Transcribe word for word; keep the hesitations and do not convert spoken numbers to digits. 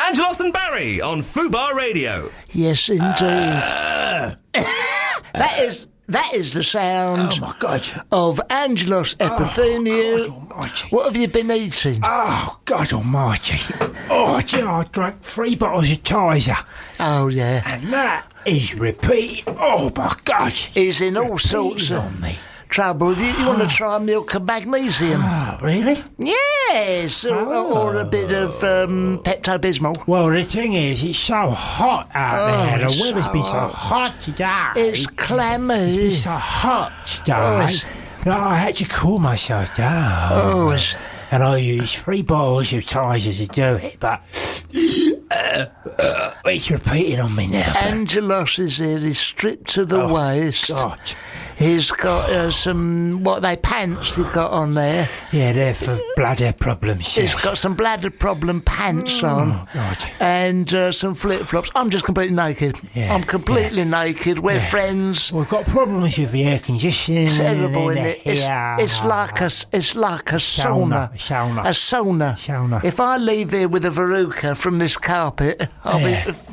Angelos and Barry on Fubar Radio. Yes, indeed. Uh, that is that is the sound oh, my God. of Angelos Epithemiou. Oh, God almighty. What have you been eating? Oh, God almighty. Oh, do you know, I drank three bottles of Tizer. Oh, yeah. And that is repeat. Oh, my God. He's in all sorts of on me. trouble. You, you want to try milk and magnesium? Oh, really? Yes, or, Oh. or a bit of um, Pepto-Bismol. Well, the thing is, it's so hot out Oh, there. The it's weather's so been so hot. hot today. It's clammy. It's so hot today Oh, it's- that I had to cool myself down. Oh, it's... And I used three bottles of Tizer to do it, but uh, uh, it's repeating on me now. Angelos is here. He's stripped to the Oh, waist. God. He's got uh, some, what are they, pants he's got on there. Yeah, they're for bladder problems. He's yeah. got some bladder problem pants on. Oh, God. And uh, some flip-flops. I'm just completely naked. Yeah, I'm completely naked. We're Yeah. friends. We've got problems with the air conditioning. Terrible, in isn't it? It's, here. it's like a, it's like a sauna. Sauna, sauna. A sauna. Sauna. If I leave here with a verruca from this carpet, I'll Yeah. be